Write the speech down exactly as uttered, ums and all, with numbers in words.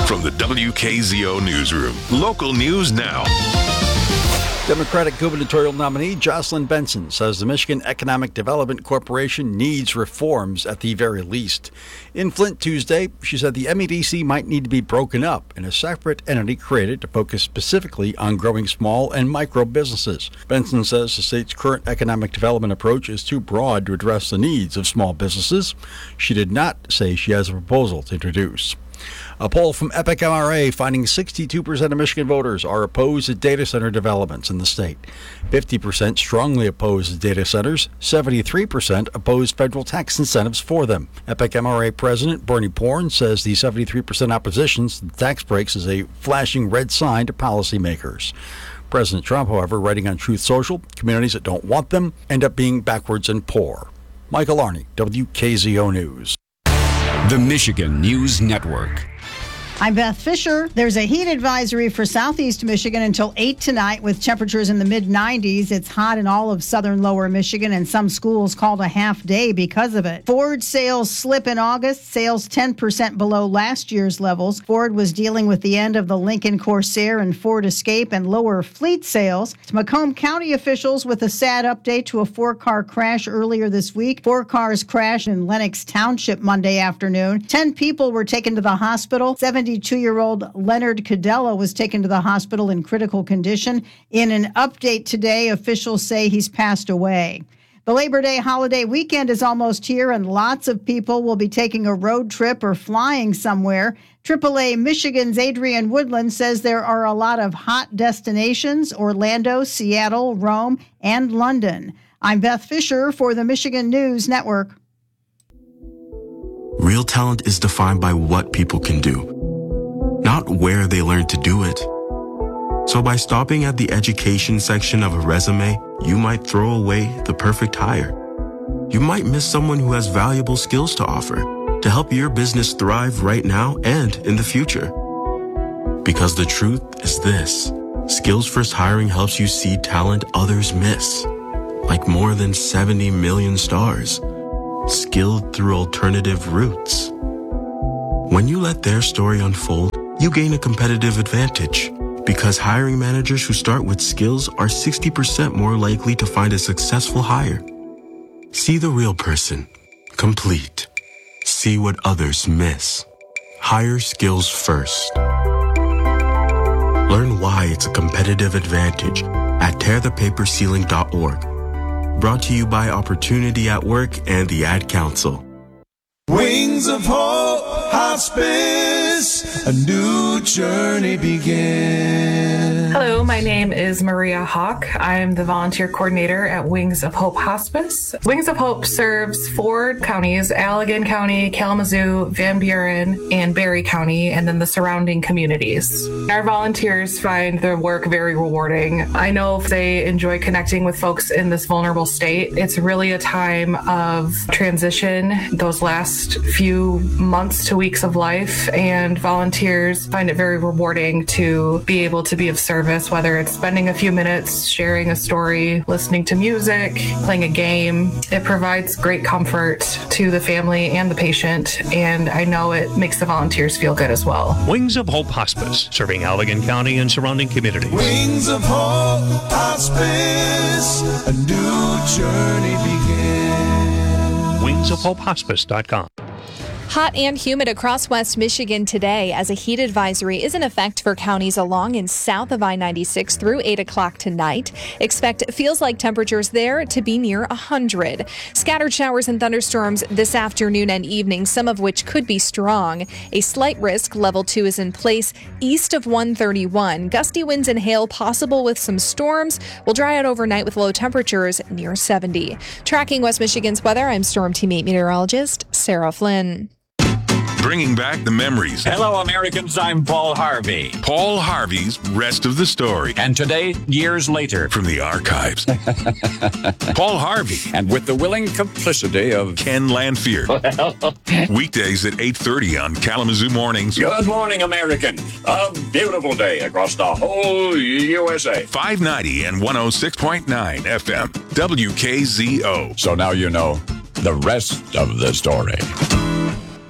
From the W K Z O Newsroom, local news now. Democratic gubernatorial nominee Jocelyn Benson says the Michigan Economic Development Corporation needs reforms at the very least. In Flint Tuesday, she said the M E D C might need to be broken up and a separate entity created to focus specifically on growing small and micro businesses. Benson says the state's current economic development approach is too broad to address the needs of small businesses. She did not say she has a proposal to introduce. A poll from Epic M R A finding sixty-two percent of Michigan voters are opposed to data center developments in the state. fifty percent strongly oppose the data centers. seventy-three percent oppose federal tax incentives for them. Epic M R A President Bernie Porn says the seventy-three percent opposition to the tax breaks is a flashing red sign to policymakers. President Trump, however, writing on Truth Social, communities that don't want them end up being backwards and poor. Michael Arney, W K Z O News. The Michigan News Network. I'm Beth Fisher. There's a heat advisory for southeast Michigan until eight tonight with temperatures in the mid nineties. It's hot in all of southern lower Michigan, and some schools called a half day because of it. Ford sales slip in August, sales ten percent below last year's levels. Ford was dealing with the end of the Lincoln Corsair and Ford Escape and lower fleet sales. Macomb County officials with a sad update to a four-car crash earlier this week. Four cars crashed in Lenox Township Monday afternoon. Ten people were taken to the hospital. seventy-two-year-old Leonard Cadella was taken to the hospital in critical condition. In an update today, officials say he's passed away. The Labor Day holiday weekend is almost here, and lots of people will be taking a road trip or flying somewhere. triple A Michigan's Adrian Woodland says there are a lot of hot destinations: Orlando, Seattle, Rome, and London. I'm Beth Fisher for the Michigan News Network. Real talent is defined by what people can do, not where they learn to do it. So by stopping at the education section of a resume, you might throw away the perfect hire. You might miss someone who has valuable skills to offer to help your business thrive right now and in the future. Because the truth is this: Skills First Hiring helps you see talent others miss, like more than seventy million stars, skilled through alternative routes. When you let their story unfold, you gain a competitive advantage, because hiring managers who start with skills are sixty percent more likely to find a successful hire. See the real person, complete. See what others miss. Hire skills first. Learn why it's a competitive advantage at tear the paper ceiling dot org. Brought to you by Opportunity at Work and the Ad Council. Wings of Hope Hospice, a new journey begins. Hello, my name is Maria Hawk. I'm the volunteer coordinator at Wings of Hope Hospice. Wings of Hope serves four counties: Allegan County, Kalamazoo, Van Buren, and Berry County, and then the surrounding communities. Our volunteers find their work very rewarding. I know they enjoy connecting with folks in this vulnerable state. It's really a time of transition, those last few months to weeks of life, and volunteers find it very rewarding to be able to be of service, whether it's spending a few minutes sharing a story, listening to music, playing a game. It provides great comfort to the family and the patient, and I know it makes the volunteers feel good as well. Wings of Hope Hospice, serving Allegan County and surrounding communities. Wings of Hope Hospice, a new journey begins. wings of hope hospice dot com. Hot and humid across West Michigan today as a heat advisory is in effect for counties along and south of I ninety-six through eight o'clock tonight. Expect feels like temperatures there to be near one hundred. Scattered showers and thunderstorms this afternoon and evening, some of which could be strong. A slight risk, level two, is in place east of one thirty-one. Gusty winds and hail possible with some storms. Will dry out overnight with low temperatures near seventy. Tracking West Michigan's weather, I'm Storm Team eight meteorologist Sarah Flynn. Bringing back the memories. Hello, Americans. I'm Paul Harvey. Paul Harvey's Rest of the Story. And today, years later. From the archives. Paul Harvey. And with the willing complicity of Ken Lanfear. Well. Weekdays at eight thirty on Kalamazoo Mornings. Good morning, American. A beautiful day across the whole U S A. five ninety and one oh six point nine F M. W K Z O. So now you know the rest of the story.